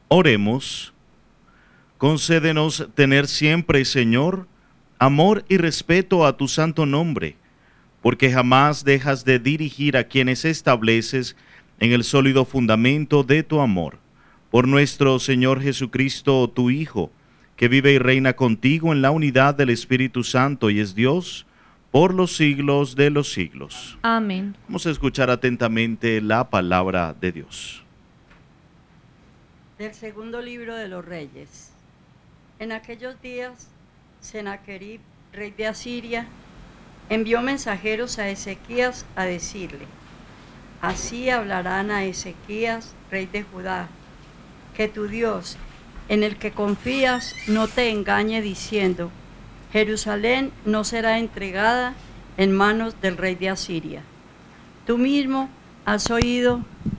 Oremos. Concédenos tener siempre, Señor, amor y respeto a tu santo nombre, porque jamás dejas de dirigir a quienes estableces en el sólido fundamento de tu amor. Por nuestro Señor Jesucristo, tu Hijo, que vive y reina contigo en la unidad del Espíritu Santo y es Dios por los siglos de los siglos. Amén. Vamos a escuchar atentamente la palabra de Dios. Del segundo libro de los Reyes. En aquellos días, Senaquerib, rey de Asiria, envió mensajeros a Ezequías a decirle: así hablarán a Ezequías, rey de Judá, que tu Dios, en el que confías, no te engañe diciendo: Jerusalén no será entregada en manos del rey de Asiria. Tú mismo has oído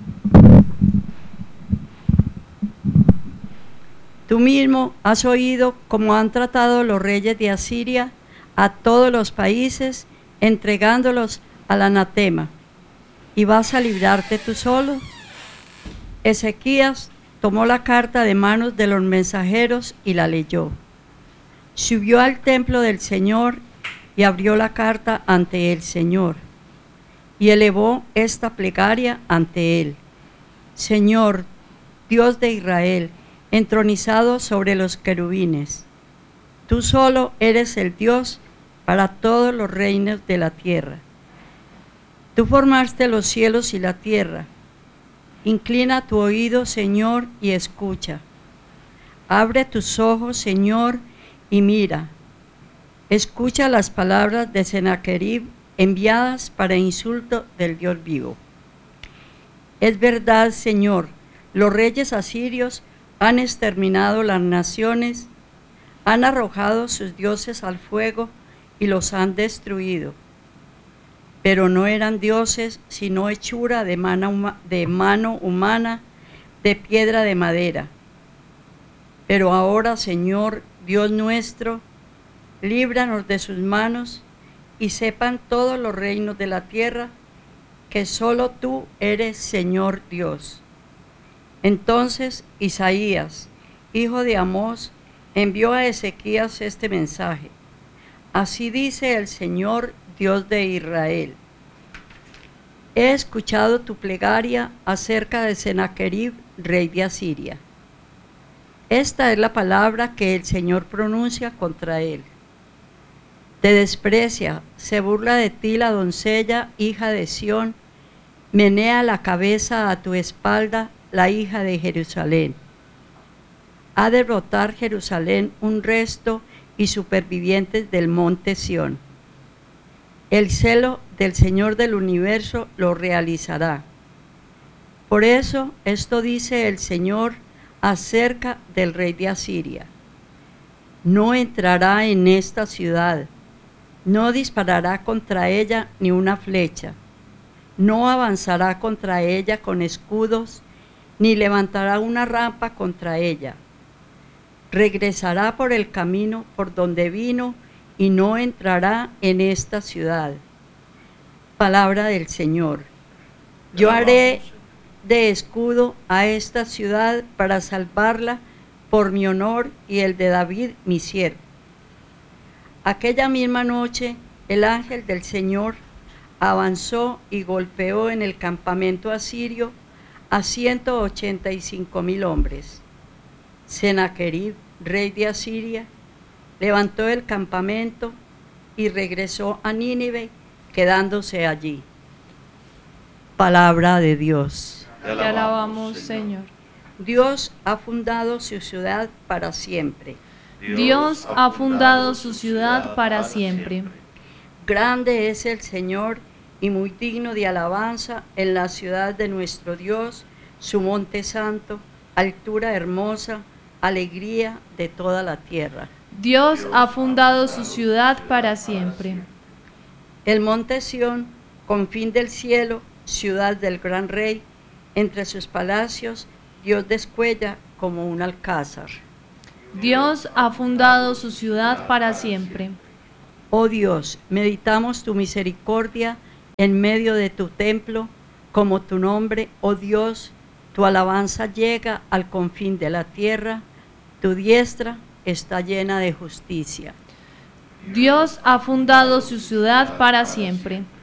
cómo han tratado los reyes de Asiria a todos los países, entregándolos al anatema. ¿Y vas a librarte tú solo? Ezequías tomó la carta de manos de los mensajeros y la leyó. Subió al templo del Señor y abrió la carta ante el Señor, y elevó esta plegaria ante él: Señor, Dios de Israel, entronizado sobre los querubines, tú solo eres el Dios para todos los reinos de la tierra. Tú formaste los cielos y la tierra. Inclina tu oído, Señor, y escucha. Abre tus ojos, Señor, y mira. Escucha las palabras de Senaquerib enviadas para insulto del Dios vivo. Es verdad, Señor, los reyes asirios han exterminado las naciones, han arrojado sus dioses al fuego y los han destruido. Pero no eran dioses, sino hechura de mano humana, de piedra de madera. Pero ahora, Señor, Dios nuestro, líbranos de sus manos, y sepan todos los reinos de la tierra que solo tú eres Señor Dios. Entonces Isaías, hijo de Amós, envió a Ezequías este mensaje: así dice el Señor, Dios de Israel: he escuchado tu plegaria acerca de Senaquerib, rey de Asiria. Esta es la palabra que el Señor pronuncia contra él. Te desprecia, se burla de ti la doncella, hija de Sión, menea la cabeza a tu espalda la hija de Jerusalén. Ha de brotar Jerusalén un resto y supervivientes del monte Sión. El celo del Señor del universo lo realizará. Por eso esto dice el Señor acerca del rey de Asiria: no entrará en esta ciudad, no disparará contra ella ni una flecha, no avanzará contra ella con escudos, ni levantará una rampa contra ella. Regresará por el camino por donde vino y no entrará en esta ciudad. Palabra del Señor. Yo haré de escudo a esta ciudad para salvarla por mi honor y el de David mi siervo. Aquella misma noche el ángel del Señor avanzó y golpeó en el campamento asirio a 185,000 hombres. Senaquerib, rey de Asiria, levantó el campamento y regresó a Nínive, quedándose allí. Palabra de Dios. Te alabamos, Señor. Dios ha fundado su ciudad para siempre. Dios ha fundado su ciudad para siempre. Grande es el Señor y muy digno de alabanza en la ciudad de nuestro Dios, su monte santo, altura hermosa, alegría de toda la tierra. Dios ha fundado su ciudad para siempre. El monte Sión, confín del cielo, ciudad del gran rey, entre sus palacios Dios descuella como un alcázar. Dios ha fundado su ciudad para siempre. Oh Dios, meditamos tu misericordia en medio de tu templo, como tu nombre, oh Dios, Tu alabanza llega al confín de la tierra, tu diestra está llena de justicia. Dios ha fundado su ciudad para siempre.